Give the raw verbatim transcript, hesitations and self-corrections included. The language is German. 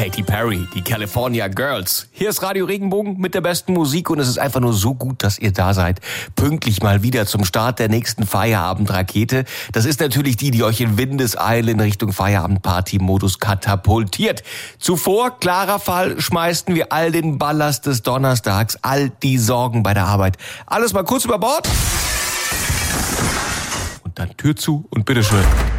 Katy Perry, die California Girls. Hier ist Radio Regenbogen mit der besten Musik und es ist einfach nur so gut, dass ihr da seid. Pünktlich mal wieder zum Start der nächsten Feierabendrakete. Das ist natürlich die, die euch in Windeseile in Richtung Feierabend-Party-Modus katapultiert. Zuvor, klarer Fall, schmeißen wir all den Ballast des Donnerstags, all die Sorgen bei der Arbeit. Alles mal kurz über Bord. Und dann Tür zu und bitteschön.